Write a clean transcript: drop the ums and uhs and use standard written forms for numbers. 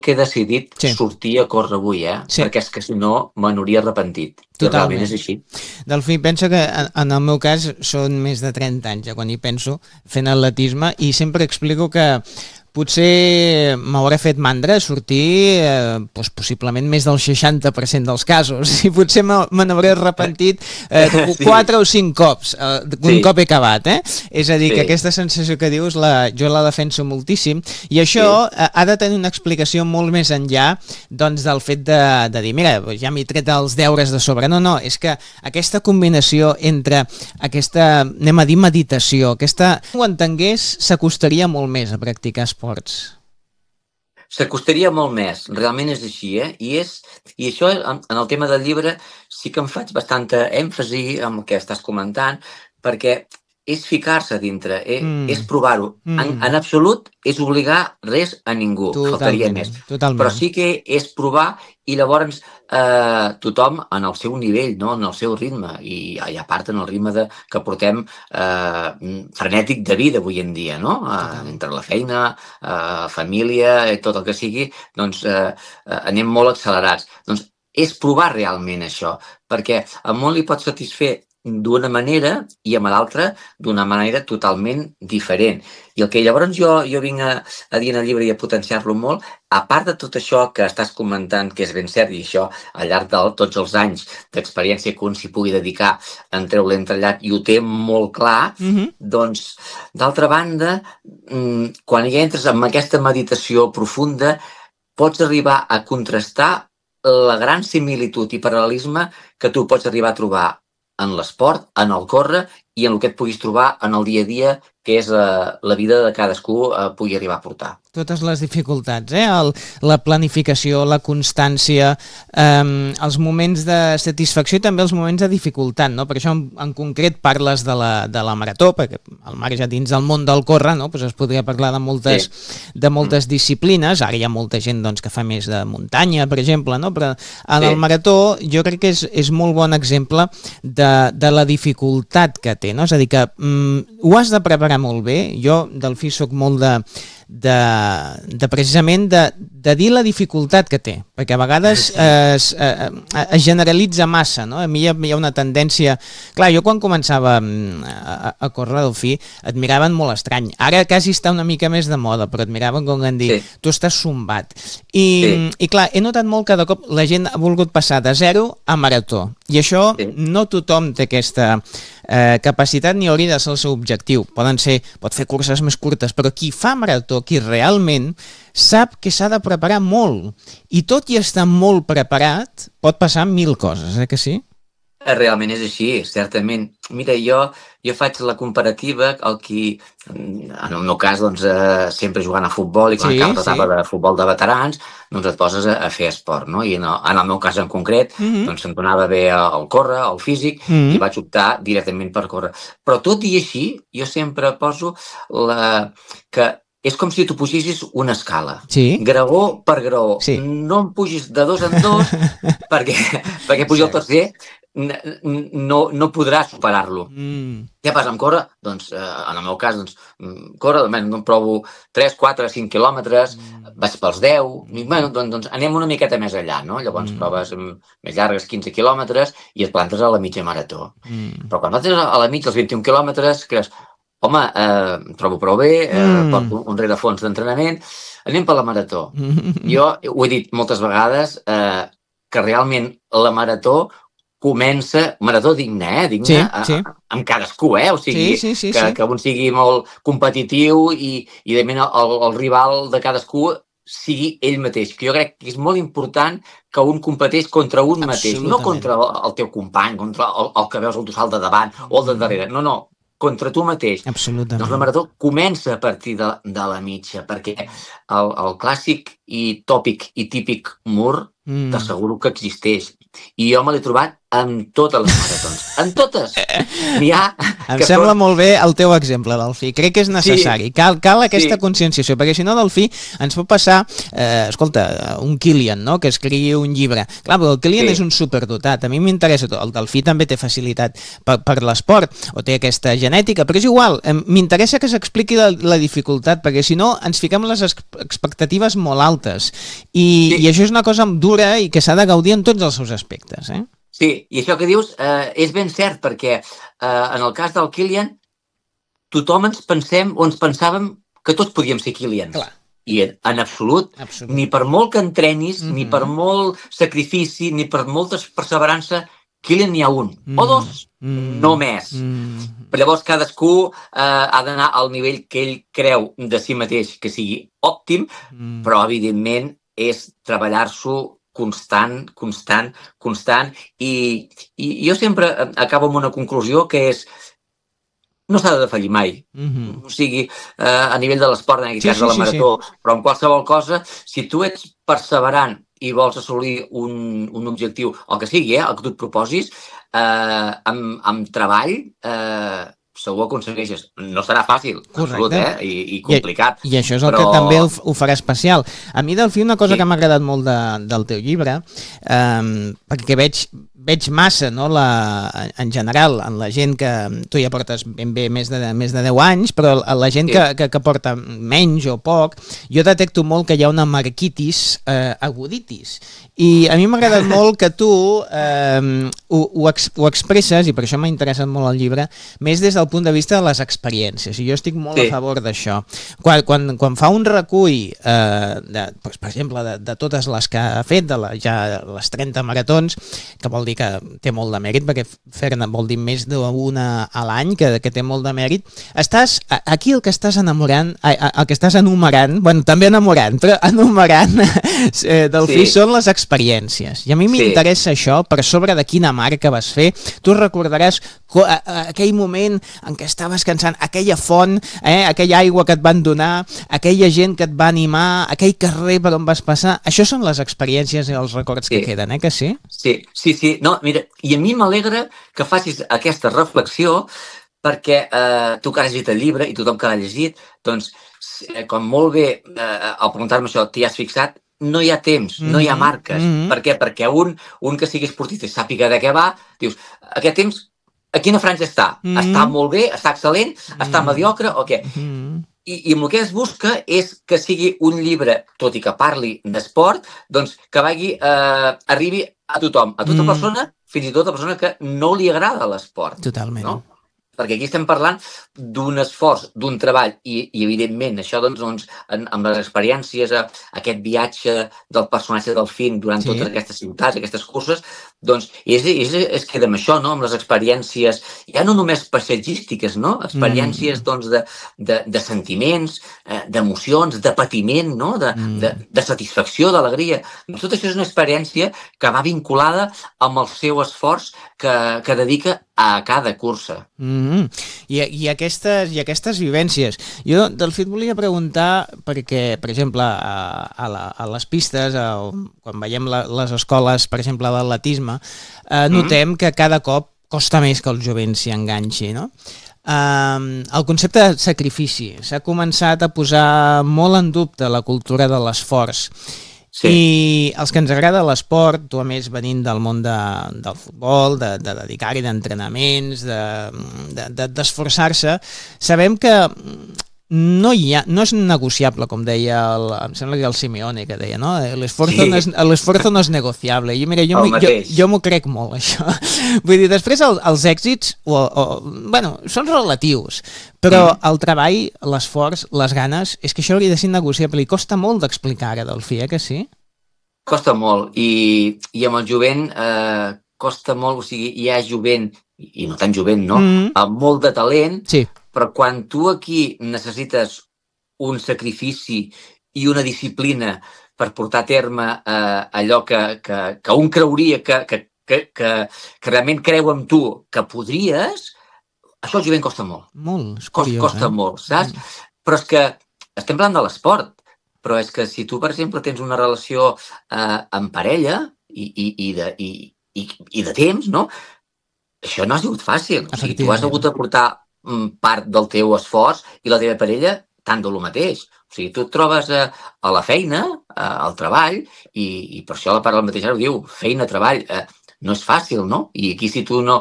que he decidit Sí. sortir a córrer avui, Sí. perquè és que si no me n'hauria arrepentit. I realment és així. Delfí, penso que en el meu cas són més de 30 anys, quan hi penso, fent atletisme, i sempre explico que potser m'haurà fet mandra sortir doncs possiblement més del 60% dels casos, i potser me n'hauré arrepentit 4 o 5 cops, un cop he acabat, És a dir, que aquesta sensació que dius jo la defenso moltíssim, i això ha de tenir una explicació molt més enllà doncs, del fet de dir, mira, ja m'he tret els deures de sobre. No, és que aquesta combinació entre aquesta, anem a dir, meditació, si ho entengués, s'acostaria molt més a practicar esports. S'acostaria molt més, realment és així, I això, en el tema del llibre, sí que em faig bastanta èmfasi amb el que estàs comentant, perquè és ficar-se dintre, és provar-ho. En absolut és obligar res a ningú, faltaria més. Però sí que és provar, i llavors tothom en el seu nivell, no? En el seu ritme, i a part en el ritme que portem frenètic de vida avui en dia, no? Entre la feina, família, tot el que sigui, doncs anem molt accelerats. Doncs és provar realment això, perquè a un li pot satisfer d'una manera i amb l'altra d'una manera totalment diferent. I el que llavors jo vinc a dir en el llibre i a potenciar-lo molt, a part de tot això que estàs comentant, que és ben cert, i això al llarg de tots els anys d'experiència que un s'hi pugui dedicar en treu-lo entrellat i ho té molt clar, doncs, d'altra banda, quan hi entres en aquesta meditació profunda, pots arribar a contrastar la gran similitud i paral·lelisme que tu pots arribar a trobar en l'esport, en el córrer i en el que et puguis trobar en el dia a dia, que és la vida de cadascú pugui arribar a portar. Totes les dificultats, la planificació, la constància, els moments de satisfacció i també els moments de dificultat, no? Per això en concret parles de la marató, perquè al marge dins del món del córrer, no? Pues es podria parlar de moltes disciplines. Ara hi ha molta gent doncs, que fa més de muntanya, per exemple, no? Però en el marató jo crec que és molt bon exemple de la dificultat que té, no? És a dir, que ho has de preparar molt bé. Jo, Delfí, soc molt precisament de dir la dificultat que té, perquè a vegades es generalitza massa, no? A mi hi ha una tendència... Clar, jo quan començava a córrer, Delfí, et miraven molt estrany. Ara quasi està una mica més de moda, però et miraven com que dir, tu estàs sombat. I clar, he notat molt que de cop la gent ha volgut passar de 0 a marató, i això no tothom té aquesta capacitat ni hauria de ser el seu objectiu. Pot fer curses més curtes, però qui fa marató, qui realment sap que s'ha de preparar molt, i tot i estar molt preparat pot passar 1000 coses, que sí? Realment és així, certament. Mira, jo faig la comparativa, en el meu cas, doncs, sempre jugant a futbol, i quan acaba l'etapa de futbol de veterans, doncs et poses a fer esport, no? I en el meu cas en concret, doncs se'm donava bé el córrer, el físic, i vaig optar directament per córrer. Però tot i així, jo sempre poso que és com si tu pugessis una escala, graó per graó. No em pugis de 2 en 2, perquè pujar el tercer no podràs superar-lo. Què passa amb córrer? Doncs, en el meu cas, córrer, em provo 3, 4, 5 quilòmetres, vaig pels 10, i doncs anem una miqueta més allà, no? Llavors proves més llargues, 15 quilòmetres, i et plantes a la mitja marató. Però quan vas a la mitja, als 21 quilòmetres, creus, home, em trobo prou bé, porto un rerefons d'entrenament, anem per la marató. Jo ho he dit moltes vegades, que realment la marató comença, marató digne, amb cadascú, o sigui, que un sigui molt competitiu i el rival de cadascú sigui ell mateix, que jo crec que és molt important que un competeix contra un mateix, no contra el teu company, contra el que veus al dorsal de davant o el de darrere, no, contra tu mateix. Doncs la marató comença a partir de la mitja, perquè el clàssic i tòpic i típic mur t'asseguro que existeix. I jo me l'he trobat amb totes les maratons. En totes! N'hi ha Em sembla molt bé el teu exemple, Delfí. Crec que és necessari. Cal aquesta conscienciació, perquè si no, Delfí, ens pot passar, escolta, un Kilian, no?, que escrigui un llibre. Clar, però el Kilian és un superdotat. A mi m'interessa tot. El Delfí també té facilitat per l'esport, o té aquesta genètica, però és igual. M'interessa que s'expliqui la dificultat, perquè si no, ens fiquem les expectatives molt altes. I això és una cosa dura i que s'ha de gaudir en tots els seus aspectes, Sí, i això que dius és ben cert, perquè en el cas del Kilian tothom ens pensàvem que tots podíem ser Kilians. Clar. I en absolut, ni per molt que entrenis, ni per molt sacrifici, ni per molta perseverança, Kilian n'hi ha un, o dos, no més. Però llavors cadascú ha d'anar al nivell que ell creu de si mateix que sigui òptim, però evidentment és treballar-s'ho constant, i jo sempre acabo amb una conclusió que és no s'ha de defallir mai. O sigui, a nivell de l'esport, en aquest cas de la marató, però en qualsevol cosa, si tu ets perseverant i vols assolir un objectiu, el que sigui, el que tu et proposis, amb treball, segur aconsegueixes. No serà fàcil, absolut, i complicat. I això és el que també ho farà especial. A mi, Delfí, una cosa que m'ha agradat molt del teu llibre, perquè veig massa, no, en general, en la gent que tu ja portes ben bé més de 10 anys, però la gent que porta menys o poc, jo detecto molt que hi ha una marquitis aguditis. I a mi m'ha agradat molt que tu ho expresses, i per això m'ha interessat molt el llibre, més des del punt de vista de les experiències, i jo estic molt a favor d'això. Quan fa un recull, per exemple, de totes les que ha fet, ja les 30 maratons, que vol dir que té molt de mèrit, perquè fer-ne vol dir més d'una a l'any, que té molt de mèrit, aquí el que estàs enumerant, bueno, també enamorant, però enumerant, Delfí, són les experiències. I a mi m'interessa això, per sobre de quina marca vas fer. Tu recordaràs aquell moment en què estaves cansant, aquella font, aquella aigua que et van donar, aquella gent que et va animar, aquell carrer per on vas passar. Això són les experiències i els records que queden, que sí? Sí. No, mira, i a mi m'alegra que facis aquesta reflexió, perquè tu que has llegit el llibre i tothom que l'ha llegit, doncs, com molt bé al preguntar-me això t'hi has fixat, no hi ha temps, no hi ha marques. Per què? Perquè un que sigui esportista i sàpiga de què va, dius, aquest temps a quina franja està? Està molt bé? Està excel·lent? Està mediocre? O què? I el que es busca és que sigui un llibre, tot i que parli d'esport, doncs que arribi a tothom, a tota persona, fins i tot a persona que no li agrada l'esport. Totalment. No? Perquè aquí estem parlant d'un esforç, d'un treball, i evidentment això doncs, amb les experiències, aquest viatge del personatge del film durant totes aquestes ciutats, aquestes curses, doncs es queda amb això, no? Amb les experiències, ja no només paisatgístiques, no? Experiències doncs, de sentiments, d'emocions, de patiment, no? De satisfacció, d'alegria. Tot això és una experiència que va vinculada amb el seu esforç que dedica a cada cursa. I aquestes vivències. Jo, Delfí, et volia preguntar, perquè, per exemple, a les pistes, quan veiem les escoles, per exemple, d'atletisme, notem que cada cop costa més que el jovent s'hi enganxi, no? El concepte de sacrifici s'ha començat a posar molt en dubte la cultura de l'esforç. I els que ens agrada l'esport, tu a més venint del món del futbol, de dedicar-hi d'entrenaments, d'esforçar-se, sabem que no és negociable, com deia, em sembla que el Simeone, que deia, no? L'esforzo no és negociable. I mira, jo m'ho crec molt, això. Vull dir, després els èxits, bueno, són relatius, però el treball, l'esforç, les ganes, és que això hauria de ser negociable i costa molt d'explicar ara, Delfí, que sí? Costa molt, i amb el jovent costa molt, o sigui, hi ha jovent, i no tan jovent, no? Amb molt de talent, però quan tu aquí necessites un sacrifici i una disciplina per portar a terme allò que un creuria que realment creu en tu que podries, això al jovent costa molt. Molt, és curiós. Costa molt, saps? Però és que estem parlant de l'esport, però és que si tu, per exemple, tens una relació en parella i i de temps, no? Això no ha sigut fàcil. O sigui, tu has hagut de portar part del teu esforç i la teva parella tant de lo mateix. O sigui, tu et trobes a la feina, al treball, i per això la part del mateix ho diu, feina, treball, no és fàcil, no? I aquí si tu no